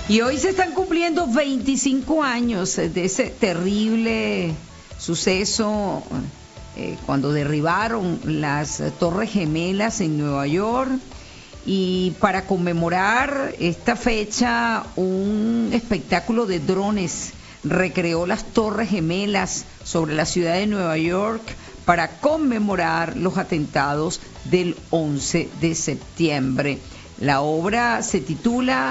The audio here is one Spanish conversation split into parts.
Y hoy se están cumpliendo 25 años de ese terrible suceso cuando derribaron las Torres Gemelas en Nueva York. Y para conmemorar esta fecha, un espectáculo de drones recreó las Torres Gemelas sobre la ciudad de Nueva York para conmemorar los atentados del 11 de septiembre. La obra se titula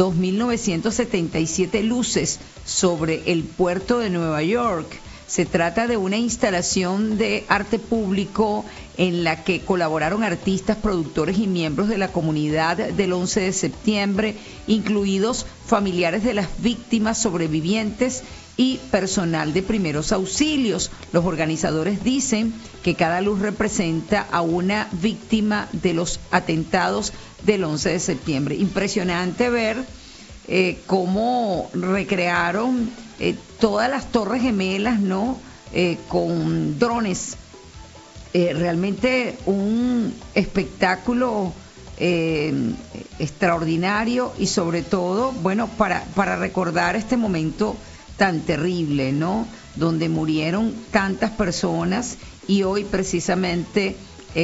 2.977 luces sobre el puerto de Nueva York. Se trata de una instalación de arte público en la que colaboraron artistas, productores y miembros de la comunidad del 11 de septiembre, incluidos familiares de las víctimas, sobrevivientes y personal de primeros auxilios. Los organizadores dicen que cada luz representa a una víctima de los atentados del 11 de septiembre. Impresionante ver cómo recrearon todas las Torres Gemelas, ¿no? Con drones. Realmente un espectáculo extraordinario y sobre todo, bueno, para recordar este momento tan terrible, ¿no? Donde murieron tantas personas y hoy precisamente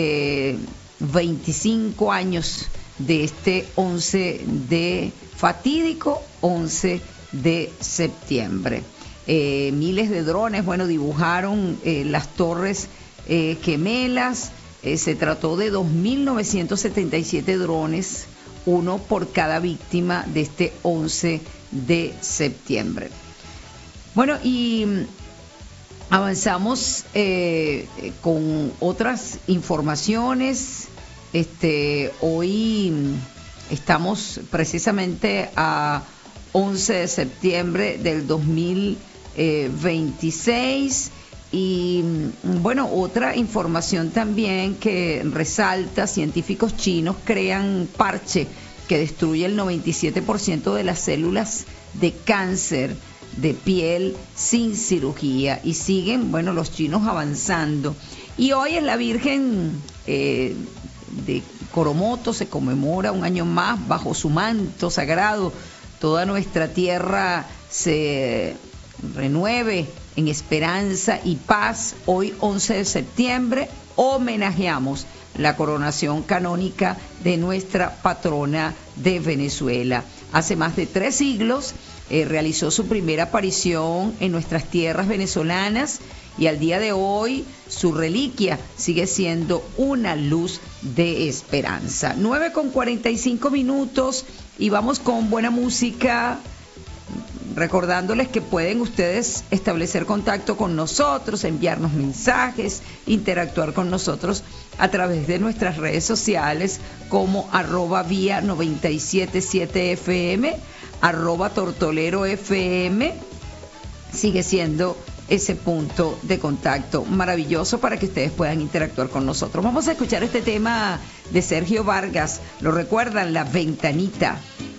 25 años de este fatídico 11 de septiembre. Miles de drones, bueno, dibujaron las Torres Gemelas. Se trató de 2.977 drones, uno por cada víctima de este 11 de septiembre. Bueno, y avanzamos con otras informaciones. Hoy estamos precisamente a 11 de septiembre del 2026 y bueno, otra información también que resalta: científicos chinos crean parche que destruye el 97% de las células de cáncer de piel sin cirugía, y siguen, bueno, los chinos avanzando. Y hoy es la Virgen de Coromoto, se conmemora un año más bajo su manto sagrado. Toda nuestra tierra se renueve en esperanza y paz. Hoy, 11 de septiembre, homenajeamos la coronación canónica de nuestra patrona de Venezuela. Hace más de 3 siglos realizó su primera aparición en nuestras tierras venezolanas y al día de hoy su reliquia sigue siendo una luz de esperanza. 9:45 y vamos con buena música, recordándoles que pueden ustedes establecer contacto con nosotros, enviarnos mensajes, interactuar con nosotros a través de nuestras redes sociales como @vía977fm, @tortolerofm. Sigue siendo ese punto de contacto maravilloso para que ustedes puedan interactuar con nosotros. Vamos a escuchar este tema de Sergio Vargas. ¿Lo recuerdan? La Ventanita.